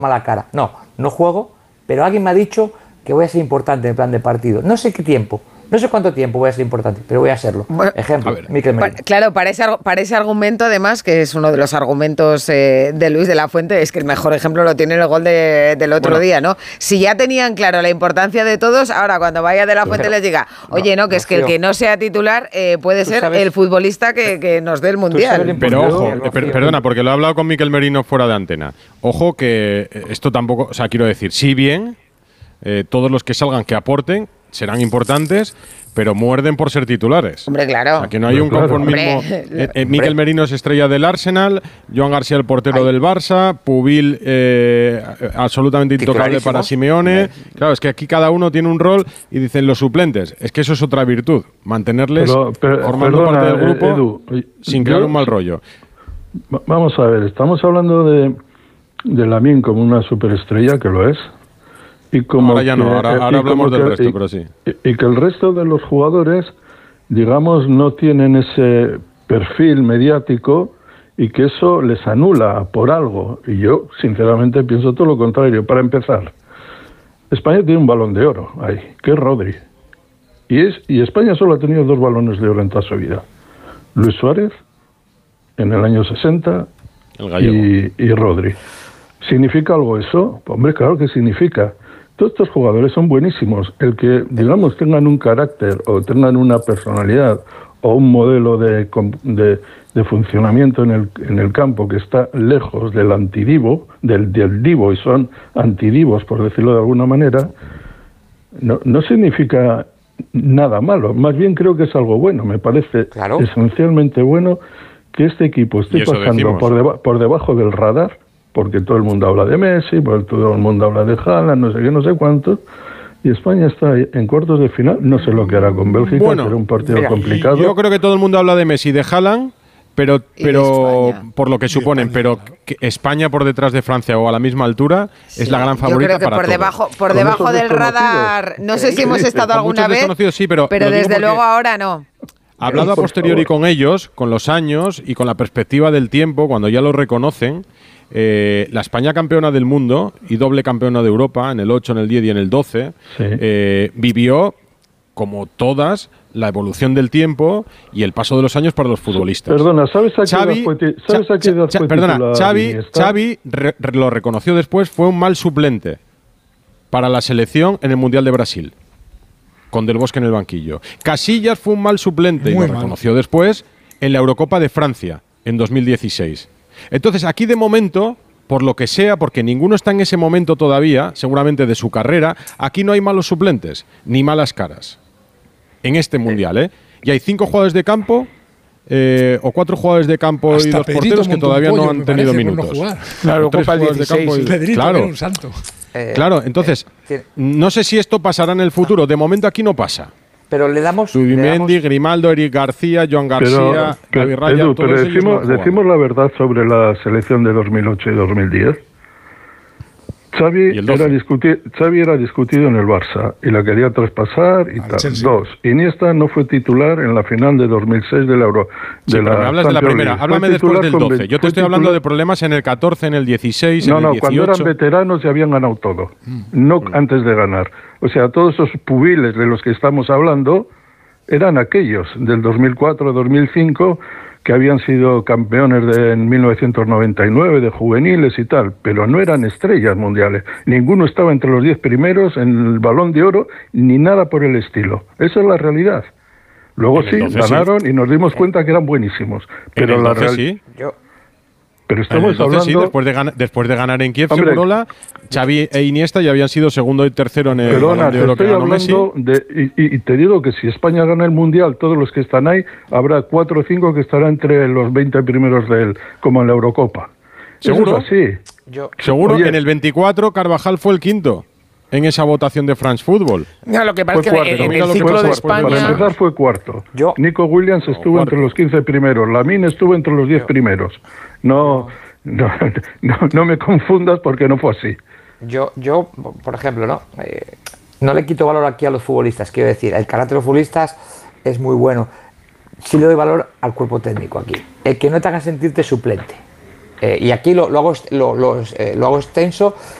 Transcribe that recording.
mala cara. No juego, pero alguien me ha dicho que voy a ser importante en el plan de partido. No sé qué tiempo, no sé cuánto tiempo voy a ser importante, pero voy a serlo. Bueno, ejemplo, Mikel Merino. Claro, para ese argumento, además, que es uno de los argumentos de Luis de la Fuente, es que el mejor ejemplo lo tiene el gol del otro día, ¿no? Si ya tenían claro la importancia de todos, ahora cuando vaya de la Fuente les diga, oye, no, que es que el que no sea titular puede ser el futbolista que nos dé el Mundial. Pero ojo, perdona, porque lo he hablado con Mikel Merino fuera de antena. Ojo que esto tampoco, o sea, quiero decir, si bien todos los que salgan que aporten serán importantes, pero muerden por ser titulares. Hombre, claro. O sea, que no hay un conformismo. Mikel Merino es estrella del Arsenal, Joan García el portero del Barça, Pubil absolutamente intocable para Simeone. Claro, es que aquí cada uno tiene un rol y dicen los suplentes. Es que eso es otra virtud, mantenerles formando parte del grupo, Edu, sin crear un mal rollo. Vamos a ver, estamos hablando de Lamine como una superestrella, que lo es. Y como ahora ya no, ahora hablamos del resto, pero sí. Y que el resto de los jugadores, digamos, no tienen ese perfil mediático y que eso les anula por algo. Y yo, sinceramente, pienso todo lo contrario. Para empezar, España tiene un Balón de Oro ahí, que es Rodri. Y España solo ha tenido 2 balones de oro en toda su vida. Luis Suárez, en el año 60, y Rodri. ¿Significa algo eso? Hombre, claro que significa. Todos estos jugadores son buenísimos. El que, digamos, tengan un carácter o tengan una personalidad o un modelo de funcionamiento en el campo que está lejos del antidivo, del divo, y son antidivos, por decirlo de alguna manera, no significa nada malo. Más bien creo que es algo bueno. Me parece esencialmente bueno que este equipo esté pasando por debajo del radar, porque todo el mundo habla de Messi, porque todo el mundo habla de Haaland, no sé qué, no sé cuánto, y España está en cuartos de final. No sé lo que hará con Bélgica, pero un partido complicado. Yo creo que todo el mundo habla de Messi y de Haaland, pero por lo que suponen, pero que España por detrás de Francia o a la misma altura es la gran favorita. Yo creo que para por debajo del radar, no sé si hemos estado alguna vez, sí, pero desde luego ahora no. Hablado a posteriori con ellos, con los años y con la perspectiva del tiempo, cuando ya lo reconocen, la España campeona del mundo y doble campeona de Europa en el 8, en el 10 y en el 12, vivió, como todas, la evolución del tiempo y el paso de los años para los futbolistas. Perdona, ¿sabes a qué edad fue titular? Xavi lo reconoció después, fue un mal suplente para la selección en el Mundial de Brasil, con Del Bosque en el banquillo. Casillas fue un mal suplente y lo reconoció después en la Eurocopa de Francia en 2016. Entonces, aquí de momento, por lo que sea, porque ninguno está en ese momento todavía, seguramente de su carrera, aquí no hay malos suplentes, ni malas caras. En este Mundial, ¿eh? Y hay 5 jugadores de campo, o 4 jugadores de campo y 2 porteros que todavía no han tenido minutos. Claro, Copa del 16. Pedrito, claro, un santo. Claro, entonces, no sé si esto pasará en el futuro. De momento aquí no pasa. Pero le damos... Zubimendi, Grimaldo, Eric García, Joan García, David Raya... Edu, pero decimos la verdad sobre la selección de 2008 y 2010. Xavi era discutido en el Barça y la quería traspasar y tal. Chelsea. 2. Iniesta no fue titular en la final de 2006 del Euro. Pero me hablas de la primera. Háblame después del 12. Yo te estoy hablando de problemas en el 14, en el 16, en el 18. Cuando eran veteranos ya habían ganado todo. No antes de ganar. O sea, todos esos pubiles de los que estamos hablando eran aquellos del 2004-2005 que habían sido campeones en 1999 de juveniles y tal, pero no eran estrellas mundiales. Ninguno estaba entre los 10 primeros en el Balón de Oro, ni nada por el estilo. Esa es la realidad. Luego sí, ganaron y nos dimos cuenta que eran buenísimos. Pero la realidad... Pero estamos hablando... Sí, después de ganar en Kiev, Segurola, Xavi e Iniesta ya habían sido segundo y tercero en el Balón de Oro que ganó Messi. Y te digo que si España gana el Mundial, todos los que están ahí, habrá 4 o 5 que estarán entre los 20 primeros como en la Eurocopa. ¿Seguro? Eso es así. Seguro. En el 24 Carvajal fue el quinto en esa votación de France Football. No, lo que pasa es que en el ciclo de España... Para empezar fue cuarto. Nico Williams estuvo entre los 15 primeros. Lamine estuvo entre los 10 primeros. No me confundas porque no fue así. Yo por ejemplo, no le quito valor aquí a los futbolistas. Quiero decir, el carácter de los futbolistas es muy bueno. Sí le doy valor al cuerpo técnico aquí. El que no te haga sentirte suplente. Y aquí lo hago extenso